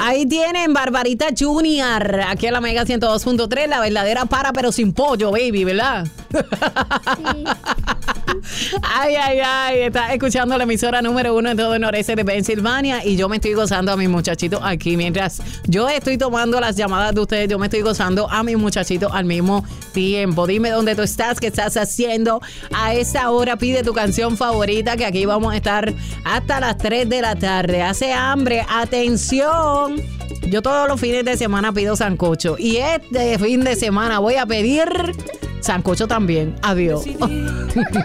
Ahí tienen Barbarita Junior, aquí en la Mega 102.3, la verdadera para pero sin pollo, baby, ¿verdad? Sí. Ay, está escuchando la emisora número 1 en todo el noreste de Pensilvania y yo me estoy gozando a mis muchachitos aquí. Mientras yo estoy tomando las llamadas de ustedes, yo me estoy gozando a mis muchachitos al mismo tiempo. Dime dónde tú estás, qué estás haciendo a esa hora. Pide tu canción favorita, que aquí vamos a estar hasta las 3 de la tarde. Hace hambre, atención. Yo todos los fines de semana pido sancocho y este fin de semana voy a pedir sancocho también. Adiós.